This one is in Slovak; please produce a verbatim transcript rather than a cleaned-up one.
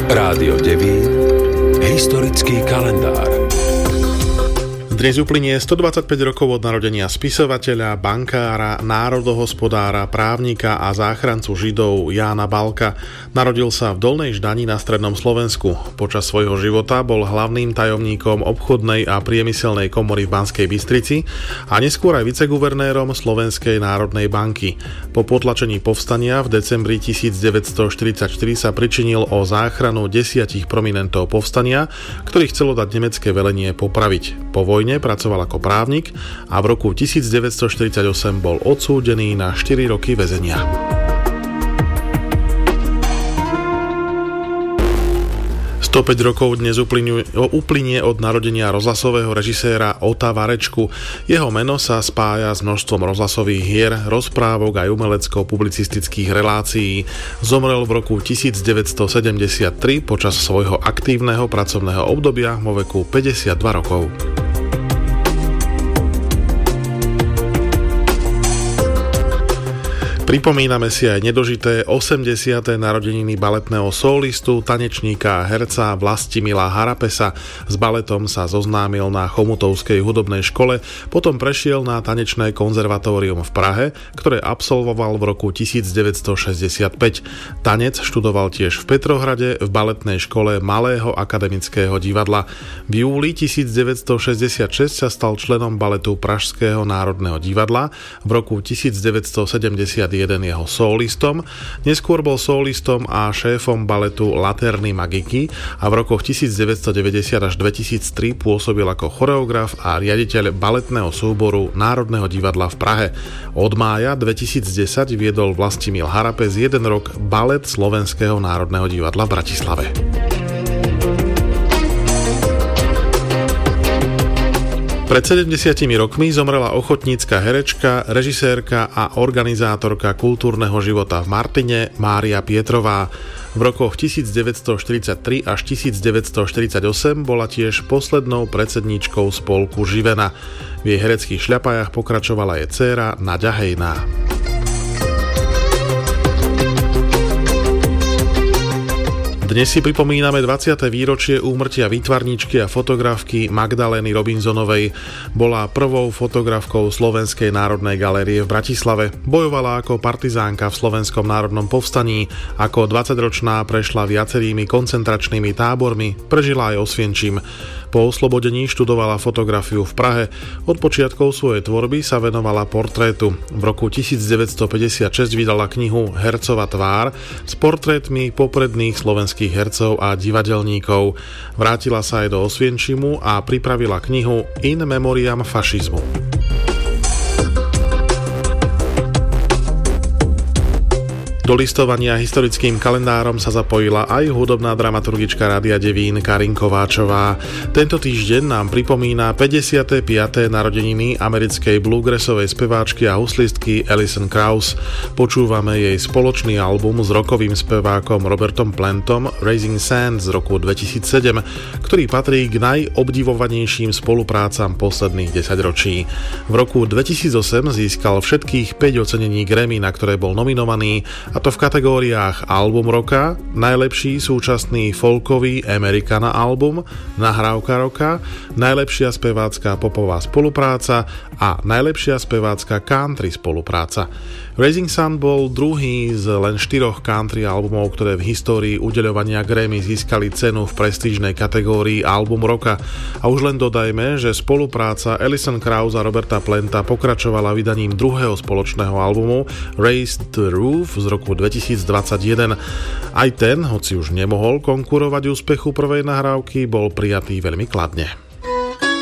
Rádio Devín. Historický kalendár. Dnes uplynie stodvadsaťpäť rokov od narodenia spisovateľa, bankára, národohospodára, právnika a záchrancu Židov Jána Balka. Narodil sa v Dolnej Ždani na strednom Slovensku. Počas svojho života bol hlavným tajomníkom obchodnej a priemyselnej komory v Banskej Bystrici a neskôr aj viceguvernérom Slovenskej národnej banky. Po potlačení povstania v decembri devätnásťstoštyridsaťštyri sa pričinil o záchranu desiatich prominentov povstania, ktorých chcelo dať nemecké velenie popraviť. Po vojne pracoval ako právnik a v roku devätnásťstoštyridsaťosem bol odsúdený na štyri roky väzenia. stopäť rokov dnes uplynie od narodenia rozhlasového režiséra Ota Varečku. Jeho meno sa spája s množstvom rozhlasových hier, rozprávok aj umelecko-publicistických relácií. Zomrel v roku devätnásťstosedemdesiattri počas svojho aktívneho pracovného obdobia vo veku päťdesiatdva rokov. Pripomíname si aj nedožité osemdesiate narodeniny baletného solistu, tanečníka a herca Vlastimila Harapesa. S baletom sa zoznámil na Chomutovskej hudobnej škole, potom prešiel na tanečné konzervatórium v Prahe, ktoré absolvoval v roku devätnásťstošesťdesiatpäť. Tanec študoval tiež v Petrohrade v baletnej škole Malého akademického divadla. V júli devätnásťstošesťdesiatšesť sa stal členom baletu Pražského národného divadla, v roku devätnásťstosedemdesiatjeden jeho solistom, neskôr bol solistom a šéfom baletu Laterny Magiky a v rokoch devätnásťstodeväťdesiat až dvetisíctri pôsobil ako choreograf a riaditeľ baletného súboru Národného divadla v Prahe. Od mája dvetisícdesať viedol Vlastimil Harapes jeden rok balet Slovenského národného divadla v Bratislave. Pred sedemdesiatimi rokmi zomrela ochotnícka herečka, režisérka a organizátorka kultúrneho života v Martine Mária Pietrová. V rokoch devätnásťstoštyridsaťtri až devätnásťstoštyridsaťosem bola tiež poslednou predsedníčkou spolku Živena. V jej hereckých šľapajách pokračovala jej dcéra Naďa Hejná. Dnes si pripomíname dvadsiate výročie úmrtia výtvarníčky a fotografky Magdalény Robinsonovej. Bola prvou fotografkou Slovenskej národnej galérie v Bratislave. Bojovala ako partizánka v Slovenskom národnom povstaní. Ako dvadsaťročná prešla viacerými koncentračnými tábormi, prežila aj Osvienčim. Po oslobodení študovala fotografiu v Prahe. Od počiatkov svojej tvorby sa venovala portrétu. V roku devätnásťstopäťdesiatšesť vydala knihu Hercova tvár s portrétmi popredných slovenských hercov a divadelníkov. Vrátila sa aj do Osvienčimu a pripravila knihu In memoriam fašizmu. Do listovania historickým kalendárom sa zapojila aj hudobná dramaturgička Rádia Devín Karin Kováčová. Tento týždeň nám pripomína päťdesiate piate narodeniny americkej bluegrassovej speváčky a huslistky Alison Krauss. Počúvame jej spoločný album s rockovým spevákom Robertom Plantom Raising Sand z roku dvetisícsedem, ktorý patrí k najobdivovanejším spoluprácam posledných desaťročí. V roku dvetisícosem získal všetkých päť ocenení Grammy, na ktoré bol nominovaný, a to v kategóriách Album roka, najlepší súčasný folkový Americana album, nahrávka roka, najlepšia spevácka popová spolupráca a najlepšia spevácka country spolupráca. Raising Sun bol druhý z len štyroch country albumov, ktoré v histórii udeľovania Grammy získali cenu v prestížnej kategórii Album roka. A už len dodajme, že spolupráca Alison Krauss a Roberta Planta pokračovala vydaním druhého spoločného albumu Raise the Roof z roku dvetisícdvadsaťjeden. Aj ten, hoci už nemohol konkurovať úspechu prvej nahrávky, bol prijatý veľmi kladne.